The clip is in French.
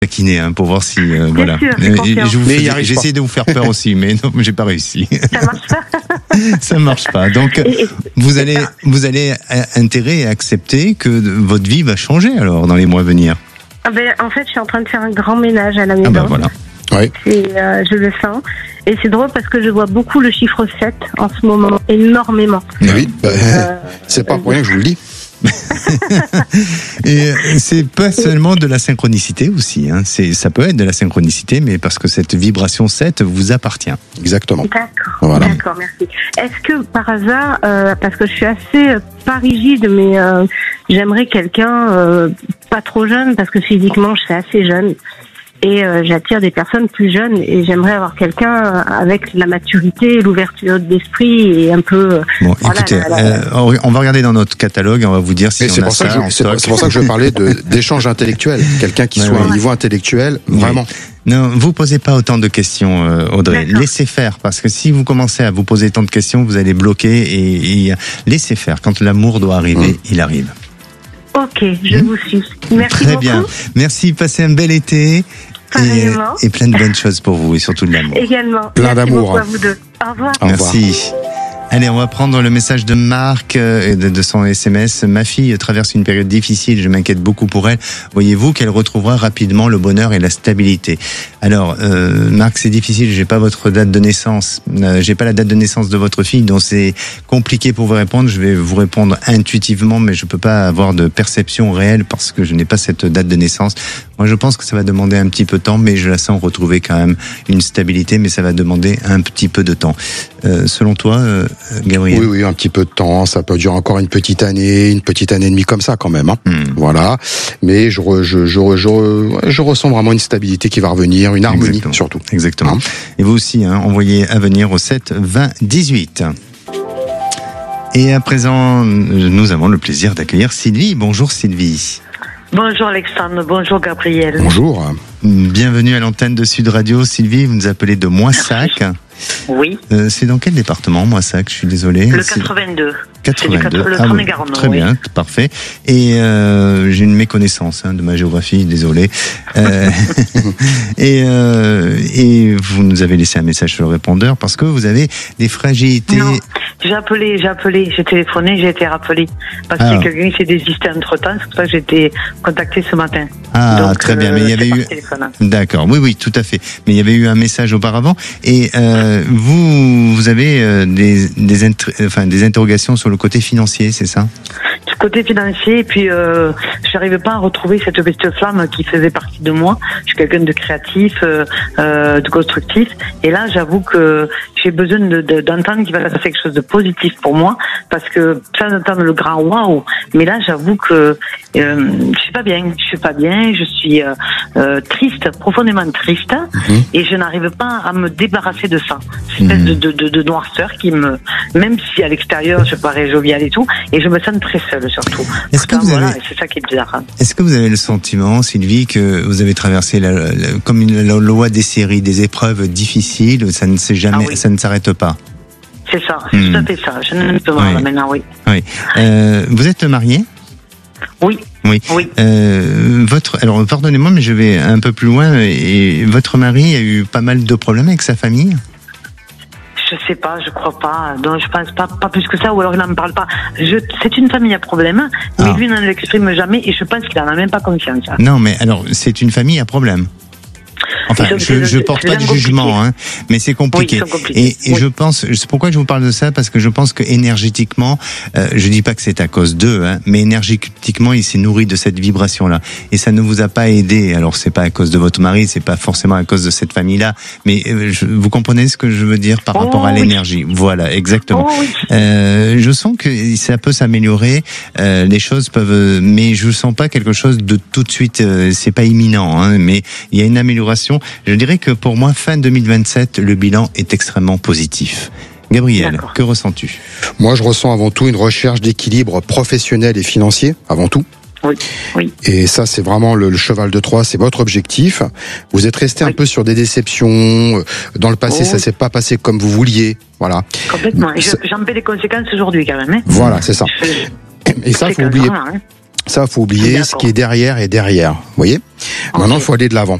Taquiner pour voir si voilà. Sûr, j'ai essayé de vous faire peur aussi, mais non, j'ai pas réussi. Ça marche pas. Ça marche pas. Donc vous allez intégrer et accepter que votre vie va changer alors dans les mois à venir. En fait, je suis en train de faire un grand ménage à la maison. Voilà. Oui. Et je le sens. Et c'est drôle parce que je vois beaucoup le chiffre 7 en ce moment, énormément. Oui, c'est pas pour rien que je vous le dis. Et c'est pas seulement de la synchronicité aussi, hein. Ça peut être de la synchronicité, mais parce que cette vibration 7 vous appartient. Exactement. D'accord, voilà. D'accord, merci. Est-ce que par hasard, parce que je suis assez pas rigide, mais j'aimerais quelqu'un pas trop jeune, parce que physiquement je suis assez jeune. Et j'attire des personnes plus jeunes et j'aimerais avoir quelqu'un avec la maturité, l'ouverture d'esprit et un peu. Bon, écoutez, on va regarder dans notre catalogue, on va vous dire si on a ça. C'est pour ça que je parlais d'échange intellectuel, quelqu'un qui soit à un niveau intellectuel, vraiment. Non, vous posez pas autant de questions, Audrey. D'accord. Laissez faire, parce que si vous commencez à vous poser tant de questions, vous allez bloquer et laissez faire. Quand l'amour doit arriver, il arrive. Ok, je vous suis. Merci Très beaucoup. bien. Merci, passez un bel été. Et plein de bonnes choses pour vous et surtout de l'amour. Également. Plein Merci d'amour. beaucoup à vous deux. Au revoir. Merci. Allez, on va prendre le message de Marc de son SMS. Ma fille traverse une période difficile, je m'inquiète beaucoup pour elle. Voyez-vous qu'elle retrouvera rapidement le bonheur et la stabilité. Alors, Marc, c'est difficile, j'ai pas votre date de naissance. J'ai pas la date de naissance de votre fille, donc c'est compliqué pour vous répondre. Je vais vous répondre intuitivement, mais je peux pas avoir de perception réelle parce que je n'ai pas cette date de naissance. Moi, je pense que ça va demander un petit peu de temps, mais je la sens retrouver quand même une stabilité, mais ça va demander un petit peu de temps. Selon toi, Gabriel? Oui, un petit peu de temps. Ça peut durer encore une petite année et demie comme ça quand même. Hein. Voilà. Mais je ressens vraiment une stabilité qui va revenir, une harmonie. Exactement. Surtout. Exactement. Hein. Et vous aussi, envoyez à venir au 7 20 18. Et à présent, nous avons le plaisir d'accueillir Sylvie. Bonjour Sylvie. Bonjour Alexandre, bonjour Gabriel. Bonjour. Bienvenue à l'antenne de Sud Radio. Sylvie, vous nous appelez de Moissac. Oui. C'est dans quel département, Moissac? Je suis désolé. Le 82. 82. Le Tarn-et-Garonne. Très oui. bien, parfait. Et j'ai une méconnaissance de ma géographie, désolé. Et vous nous avez laissé un message sur le répondeur parce que vous avez des fragilités. Non, j'ai appelé, j'ai téléphoné, j'ai été rappelé. Parce que quelqu'un s'est désisté entre temps, c'est pour ça que j'ai été contacté ce matin. Ah, donc, très bien, mais il y avait eu... D'accord, oui, tout à fait. Mais il y avait eu un message auparavant. Et vous avez des interrogations sur le côté financier, c'est ça? Du côté financier, et puis j'arrivais pas à retrouver cette petite flamme qui faisait partie de moi. Je suis quelqu'un de créatif, de constructif, et là j'avoue que j'ai besoin d'entendre qu'il va se passer quelque chose de positif pour moi, parce que ça d'entendre le grand waouh, mais là j'avoue que je suis pas bien, je suis triste, profondément triste, et je n'arrive pas à me débarrasser de ça, cette espèce de noirceur qui même si à l'extérieur je parais jovial et tout, et je me sens très seule surtout. Est-ce que c'est ça qui est bizarre. Est-ce que vous avez le sentiment, Sylvie, que vous avez traversé comme la loi des séries, des épreuves difficiles, ça ne s'arrête pas? C'est ça, c'est tout à fait ça. Je ne peux pas maintenant, oui. Oui. Vous êtes marié? Oui. Alors, pardonnez-moi, mais je vais un peu plus loin. Et votre mari a eu pas mal de problèmes avec sa famille? Je sais pas, je crois pas. Donc je pense pas plus que ça, ou alors il n'en parle pas. C'est une famille à problème, mais lui n'en l'exprime jamais, et je pense qu'il en a même pas conscience. Non, mais alors c'est une famille à problème. Enfin, je porte pas de jugement, mais c'est compliqué. Et je pense, c'est pourquoi je vous parle de ça, parce que je pense que énergétiquement, je dis pas que c'est à cause d'eux, mais énergétiquement, il s'est nourri de cette vibration-là. Et ça ne vous a pas aidé. Alors, c'est pas à cause de votre mari, c'est pas forcément à cause de cette famille-là, mais vous comprenez ce que je veux dire par rapport à l'énergie. Voilà, exactement. Je sens que ça peut s'améliorer, les choses peuvent, mais je sens pas quelque chose de tout de suite, c'est pas imminent, mais il y a une amélioration. Je dirais que pour moi, fin 2027, le bilan est extrêmement positif. Gabriel, que ressens-tu? Moi, je ressens avant tout une recherche d'équilibre professionnel et financier, avant tout. Oui. Et ça, c'est vraiment le cheval de Troie, c'est votre objectif. Vous êtes resté un peu sur des déceptions. Dans le passé, ça s'est pas passé comme vous vouliez. Voilà. Complètement. J'en paie les conséquences aujourd'hui, quand même. Voilà, c'est ça. Et ça, faut oublier. Ça, faut oublier ce qui est derrière et derrière. Vous voyez? Maintenant, il faut aller de l'avant.